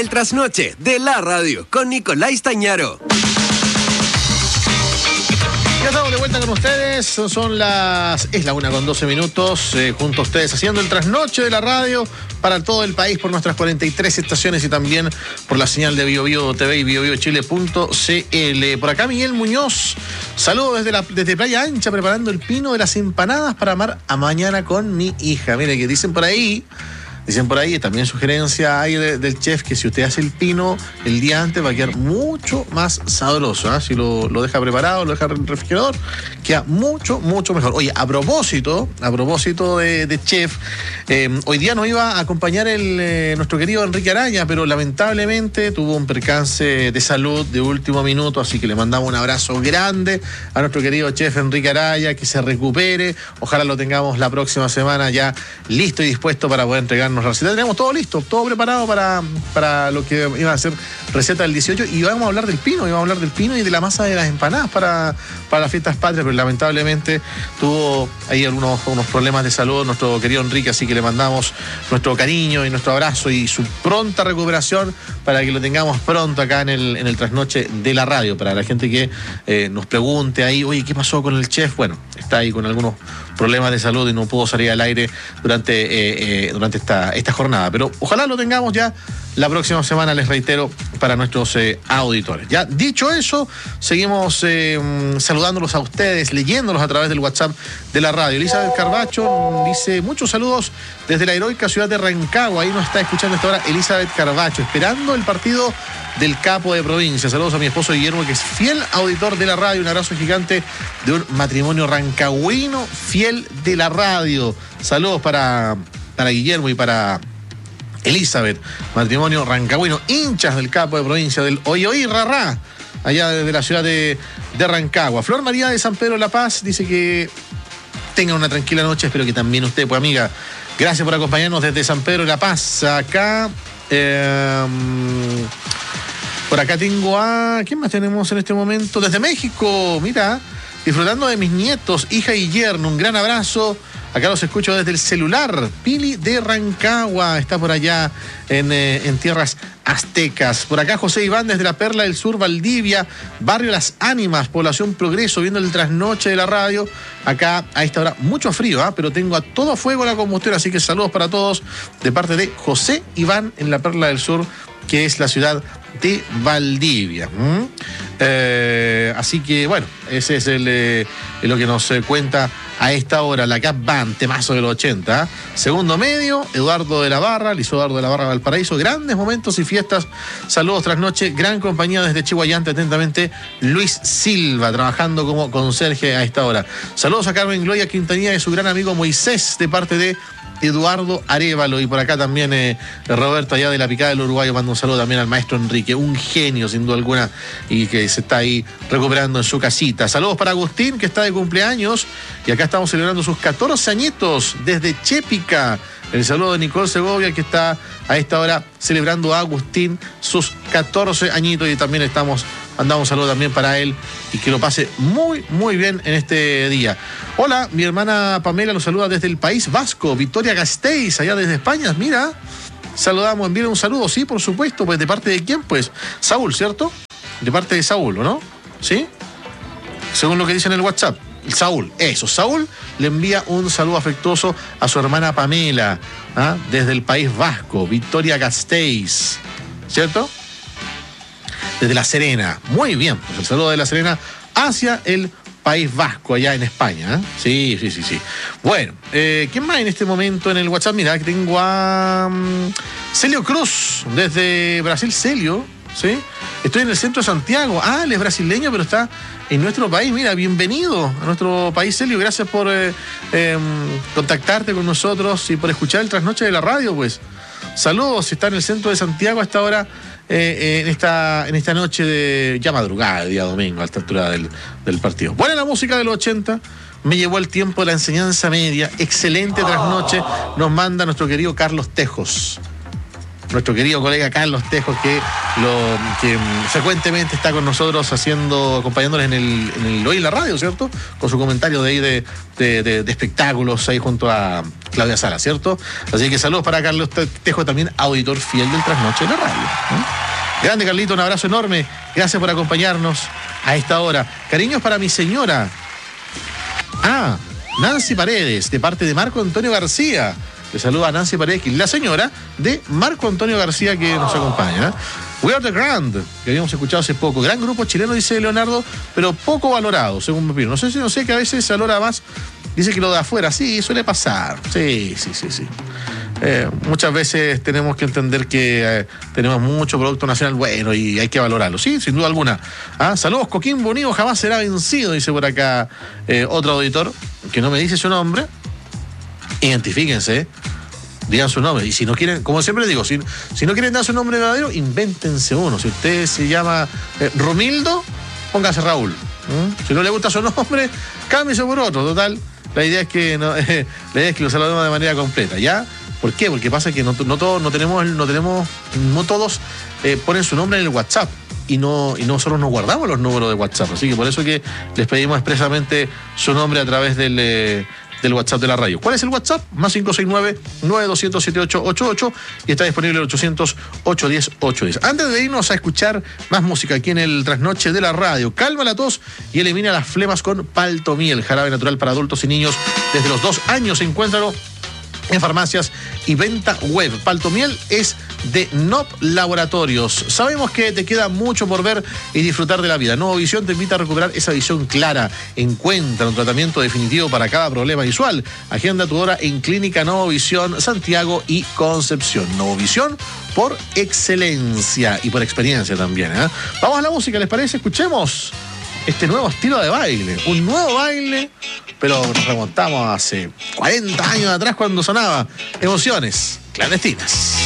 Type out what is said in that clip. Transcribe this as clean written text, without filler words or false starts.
El trasnoche de la radio con Nicolás Stañaro. Ya estamos de vuelta con ustedes, es la 1:12, junto a ustedes haciendo el trasnoche de la radio para todo el país por nuestras 43 estaciones y también por la señal de BioBio TV y biobiochile.cl. Por acá Miguel Muñoz, saludos desde Playa Ancha, preparando el pino de las empanadas para amar a mañana con mi hija. Mire que dicen por ahí, también sugerencia hay del chef, que si usted hace el pino el día antes va a quedar mucho más sabroso, ¿eh? Si lo deja preparado, lo deja en el refrigerador, queda mucho, mucho mejor. Oye, a propósito de chef, hoy día nos iba a acompañar nuestro querido Enrique Araya, pero lamentablemente tuvo un percance de salud de último minuto, así que le mandamos un abrazo grande a nuestro querido chef Enrique Araya, que se recupere. Ojalá lo tengamos la próxima semana ya listo y dispuesto para poder entregarnos la receta. Tenemos todo listo, todo preparado para lo que iba a ser receta del 18, y vamos a hablar del pino y de la masa de las empanadas para las fiestas patrias, pero lamentablemente tuvo ahí unos problemas de salud nuestro querido Enrique, así que le mandamos nuestro cariño y nuestro abrazo y su pronta recuperación para que lo tengamos pronto acá en el trasnoche de la radio. Para la gente que nos pregunte ahí, oye, ¿qué pasó con el chef? Bueno, está ahí con algunos problemas de salud y no pudo salir al aire durante esta jornada, pero ojalá lo tengamos ya la próxima semana, les reitero, para nuestros auditores. Ya dicho eso, seguimos saludándolos a ustedes, leyéndolos a través del WhatsApp de la radio. Elizabeth Carbacho dice: muchos saludos desde la heroica ciudad de Rancagua. Ahí nos está escuchando esta hora Elizabeth Carbacho, esperando el partido del capo de provincia. Saludos a mi esposo Guillermo, que es fiel auditor de la radio. Un abrazo gigante de un matrimonio rancagüino fiel de la radio. Saludos para Guillermo y para Elizabeth, matrimonio rancagüino, hinchas del capo de provincia, del Oyoí Rarrá, allá desde la ciudad de Rancagua. Flor María de San Pedro La Paz dice que tengan una tranquila noche, espero que también usted, pues amiga. Gracias por acompañarnos desde San Pedro La Paz. Acá, por acá tengo ¿quién más tenemos en este momento? Desde México, mira, disfrutando de mis nietos, hija y yerno, un gran abrazo. Acá los escucho desde el celular. Pili de Rancagua está por allá en tierras aztecas. Por acá José Iván desde la Perla del Sur, Valdivia, barrio Las Ánimas, población Progreso, viendo el trasnoche de la radio. Acá a esta hora mucho frío, pero tengo a todo fuego la combustión, así que saludos para todos de parte de José Iván en la Perla del Sur, que es la ciudad de Valdivia. Así que bueno, ese es lo que nos cuenta a esta hora la Cap Band, temazo del 80. Segundo medio, Eduardo de la Barra, Valparaíso. Grandes momentos y fiestas. Saludos trasnoche, gran compañía desde Chihuayante. Atentamente, Luis Silva, trabajando como conserje a esta hora. Saludos a Carmen Gloria Quintanilla y su gran amigo Moisés, de parte de Eduardo Arévalo. Y por acá también Roberto, allá de la Picada del Uruguayo, manda un saludo también al maestro Enrique, un genio sin duda alguna, y que se está ahí recuperando en su casita. Saludos para Agustín, que está de cumpleaños, y acá estamos celebrando sus 14 añitos desde Chépica. El saludo de Nicole Segovia, que está a esta hora celebrando a Agustín sus 14 añitos, y también mandamos un saludo también para él, y que lo pase muy, muy bien en este día. Hola, mi hermana Pamela nos saluda desde el País Vasco, Victoria Gasteiz, allá desde España. Mira, saludamos, envíale un saludo, sí, por supuesto. Pues, ¿de parte de quién? Pues Saúl, ¿cierto? De parte de Saúl, ¿o no? ¿Sí? Según lo que dice en el WhatsApp. Saúl le envía un saludo afectuoso a su hermana Pamela, desde el País Vasco, Victoria Gasteiz, ¿cierto? Desde La Serena. Muy bien, pues el saludo de La Serena hacia el País Vasco, allá en España. Sí. Bueno, ¿quién más en este momento en el WhatsApp? Mira, que tengo a Celio Cruz, desde Brasil. Celio, ¿sí? Estoy en el centro de Santiago. Él es brasileño, pero está en nuestro país. Mira, bienvenido a nuestro país, Celio. Gracias por contactarte con nosotros y por escuchar el trasnoche de la radio, pues. Saludos, está en el centro de Santiago a esta hora, en esta noche de ya madrugada, día domingo, a esta altura del partido. Buena la música de los 80, me llevó el tiempo de la enseñanza media. Excelente trasnoche nos manda nuestro querido Carlos Tejos. nuestro querido colega Carlos Tejos, que frecuentemente está con nosotros acompañándoles en el Hoy en la Radio, ¿cierto? Con su comentario de ahí de espectáculos ahí junto a Claudia Sala, ¿cierto? Así que saludos para Carlos Tejos, también auditor fiel del Trasnoche de la Radio, ¿no? Grande Carlito, un abrazo enorme. Gracias por acompañarnos a esta hora. Cariños para mi señora. Nancy Paredes, de parte de Marco Antonio García. Le saluda a Nancy Paredes, la señora de Marco Antonio García, que nos acompaña. We Are The Grand, que habíamos escuchado hace poco. Gran grupo chileno, dice Leonardo, pero poco valorado, según me opino. No sé que a veces se valora más. Dice que lo de afuera, sí, suele pasar. Sí. Muchas veces tenemos que entender que tenemos mucho producto nacional bueno y hay que valorarlo, sí, sin duda alguna. Saludos, Coquimbo Unido jamás será vencido, dice por acá otro auditor, que no me dice su nombre. Identifíquense, digan su nombre. Y si no quieren, como siempre digo, si no quieren dar su nombre verdadero, invéntense uno. Si usted se llama Romildo, póngase Raúl. Si no le gusta su nombre, cámbiese por otro. Total, la idea es que lo saludemos de manera completa, ¿ya? ¿Por qué? Porque pasa que no todos ponen su nombre en el WhatsApp y nosotros no guardamos los números de WhatsApp. Así que por eso que les pedimos expresamente su nombre a través del WhatsApp de la radio. ¿Cuál es el WhatsApp? Más 569-9200-7888 y está disponible el 800-810-810. Antes de irnos a escuchar más música aquí en el Trasnoche de la Radio, calma la tos y elimina las flemas con Paltomiel, jarabe natural para adultos y niños desde los 2 años. Encuéntralo en farmacias y venta web. Paltomiel es de NOP Laboratorios. Sabemos que te queda mucho por ver y disfrutar de la vida. Nuevo Visión te invita a recuperar esa visión clara. Encuentra un tratamiento definitivo para cada problema visual. Agenda tu hora en Clínica Nuevo Visión, Santiago y Concepción. Nuevo Visión por excelencia y por experiencia también. Vamos a la música, ¿les parece? Escuchemos este nuevo estilo de baile. Un nuevo baile, pero nos remontamos hace 40 años atrás cuando sonaba Emociones Clandestinas.